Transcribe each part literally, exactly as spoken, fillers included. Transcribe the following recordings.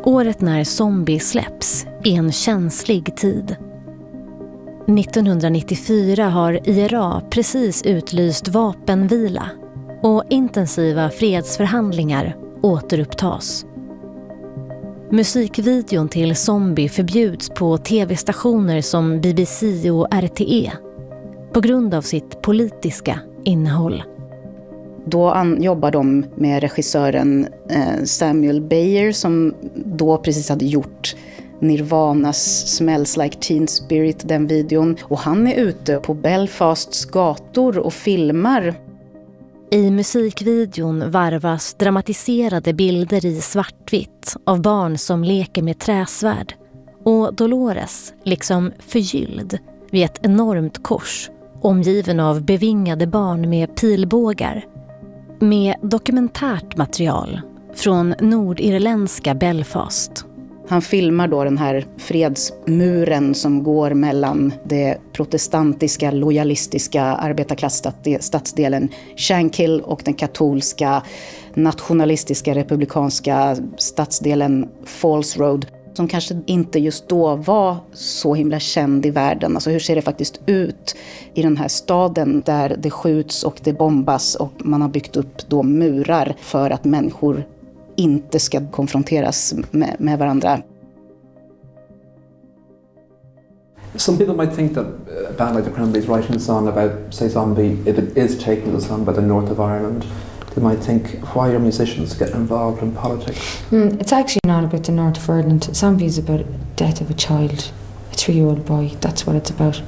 Året när Zombie släpps är en känslig tid. nittonhundranittiofyra har I R A precis utlyst vapenvila och intensiva fredsförhandlingar återupptas. Musikvideon till Zombie förbjuds på tv-stationer som B B C och R T E på grund av sitt politiska innehåll. Då an- jobbar de med regissören eh, Samuel Bayer som då precis hade gjort Nirvanas Smells Like Teen Spirit, den videon. Och han är ute på Belfasts gator och filmar. I musikvideon varvas dramatiserade bilder i svartvitt av barn som leker med träsvärd. Och Dolores liksom förgylld vid ett enormt kors omgiven av bevingade barn med pilbågar. Med dokumentärt material från nordirländska Belfast. Han filmar då den här fredsmuren som går mellan det protestantiska, lojalistiska arbetarklassstadsdelen Shankill och den katolska, nationalistiska, republikanska stadsdelen Falls Road. Som kanske inte just då var så himla känd i världen. Alltså hur ser det faktiskt ut i den här staden där det skjuts och det bombas och man har byggt upp då murar för att människor inte ska konfronteras med, med varandra. Some people might think that a band like the Cranberries writing a song about, say, Zombie, if it is taking a song about the north of Ireland, they might think, why are musicians getting involved in politics? Mm, it's actually not about the north of Ireland. Zombie is about the death of a child, a three-year-old boy. That's what it's about.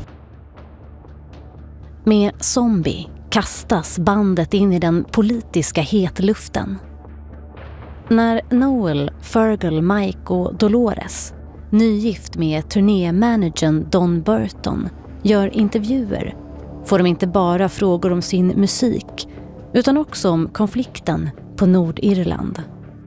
Med Zombie kastas bandet in i den politiska hetluften. När Noel, Fergal, Mike och Dolores, nygift med turnémanagern Don Burton, gör intervjuer får de inte bara frågor om sin musik utan också om konflikten på Nordirland.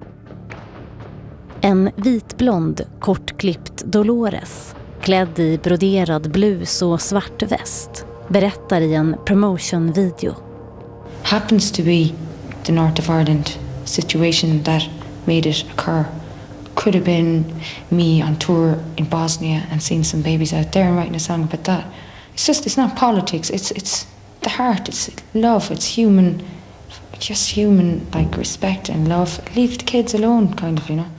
En vitblond, kortklippt Dolores, klädd i broderad blus och svart väst, berättar i en promotion-video. Happens to be the north of Ireland situation that made it occur. Could have been me on tour in Bosnia and seeing some babies out there and writing a song about that. It's just, it's not politics, it's it's the heart, it's love, it's human, just human, like respect and love. Leave the kids alone, kind of, you know.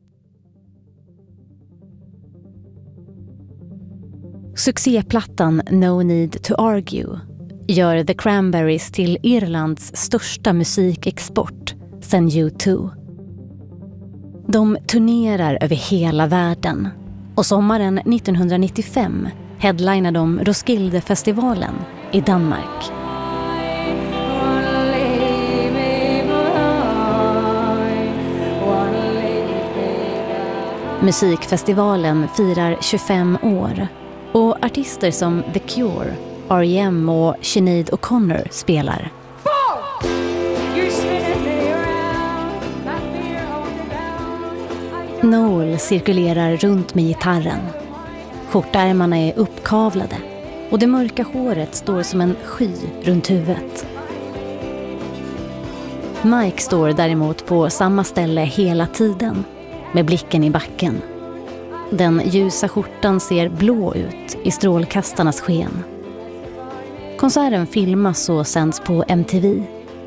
Succéplattan No Need to Argue gör The Cranberries till Irlands största musikexport sedan U två. De turnerar över hela världen och sommaren nittonhundranittiofem headlinar de Roskilde-festivalen i Danmark. Musikfestivalen firar tjugofem år och artister som The Cure, R E M och Sinead O'Connor spelar. Noel cirkulerar runt med gitarren. Skjortärmarna är uppkavlade och det mörka håret står som en sky runt huvudet. Mike står däremot på samma ställe hela tiden, med blicken i backen. Den ljusa skjortan ser blå ut i strålkastarnas sken. Konserten filmas och sänds på M T V.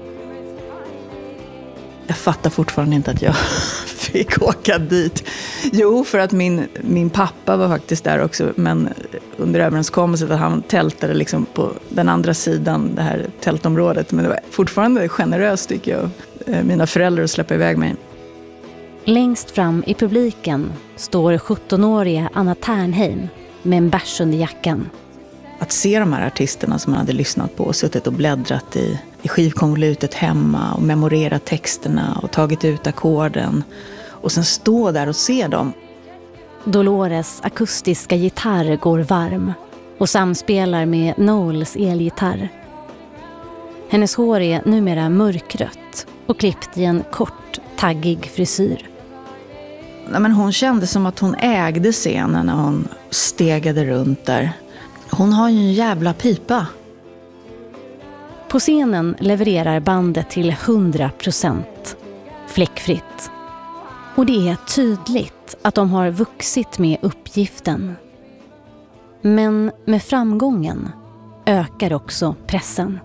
Jag fattar fortfarande inte att jag fick åka dit. Jo, för att min, min pappa var faktiskt där också, men under överenskommelsen att han tältade liksom på den andra sidan, det här tältområdet. Men det var fortfarande generöst, tycker jag, mina föräldrar att släppa iväg mig. Längst fram i publiken står sjuttonåriga Anna Ternheim med en bärs under jackan. Att se de här artisterna som man hade lyssnat på och suttit och bläddrat i, i skivkonvolutet hemma och memorerat texterna och tagit ut ackorden och sen stå där och se dem. Dolores akustiska gitarr går varm och samspelar med Noels elgitarr. Hennes hår är numera mörkrött och klippt i en kort, taggig frisyr. Nej, men hon kände som att hon ägde scenen när hon stegade runt där. Hon har ju en jävla pipa. På scenen levererar bandet till hundra procent. Fläckfritt. Och det är tydligt att de har vuxit med uppgiften. Men med framgången ökar också pressen.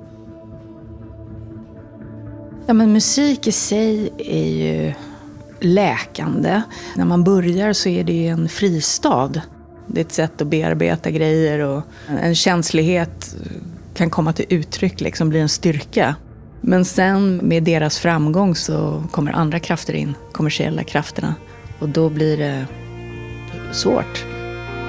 Ja, men musik i sig är ju läkande. När man börjar så är det en fristad. Det är ett sätt att bearbeta grejer och en känslighet kan komma till uttryck, liksom blir en styrka. Men sen med deras framgång så kommer andra krafter in, kommersiella krafterna. Och då blir det svårt.